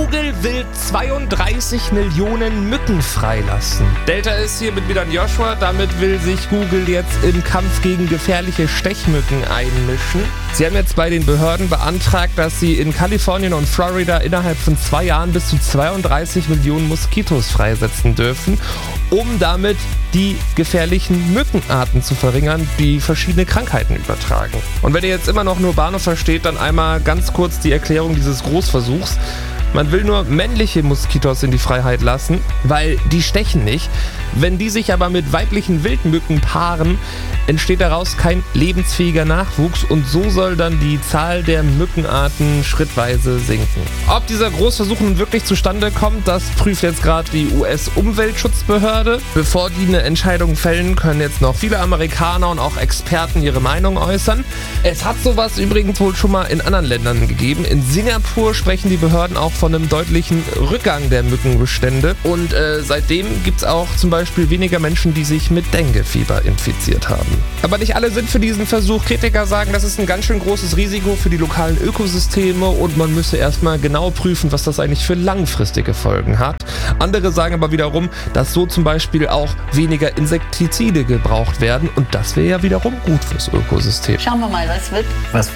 Google will 32 Millionen Mücken freilassen. Delta ist hier mit wieder ein Joshua. Damit will sich Google jetzt im Kampf gegen gefährliche Stechmücken einmischen. Sie haben jetzt bei den Behörden beantragt, dass sie in Kalifornien und Florida innerhalb von 2 Jahren bis zu 32 Millionen Moskitos freisetzen dürfen, um damit die gefährlichen Mückenarten zu verringern, die verschiedene Krankheiten übertragen. Und wenn ihr jetzt immer noch nur Bahnhof versteht, dann einmal ganz kurz die Erklärung dieses Großversuchs. Man will nur männliche Moskitos in die Freiheit lassen, weil die stechen nicht. Wenn die sich aber mit weiblichen Wildmücken paaren, entsteht daraus kein lebensfähiger Nachwuchs und so soll dann die Zahl der Mückenarten schrittweise sinken. Ob dieser Großversuch nun wirklich zustande kommt, das prüft jetzt gerade die US-Umweltschutzbehörde. Bevor die eine Entscheidung fällen, können jetzt noch viele Amerikaner und auch Experten ihre Meinung äußern. Es hat sowas übrigens wohl schon mal in anderen Ländern gegeben. In Singapur sprechen die Behörden auch von einem deutlichen Rückgang der Mückenbestände und seitdem gibt es auch zum Beispiel weniger Menschen, die sich mit Denguefieber infiziert haben. Aber nicht alle sind für diesen Versuch. Kritiker sagen, das ist ein ganz schön großes Risiko für die lokalen Ökosysteme und man müsse erstmal genau prüfen, was das eigentlich für langfristige Folgen hat. Andere sagen aber wiederum, dass so zum Beispiel auch weniger Insektizide gebraucht werden und das wäre ja wiederum gut fürs Ökosystem. Schauen wir mal, was wird.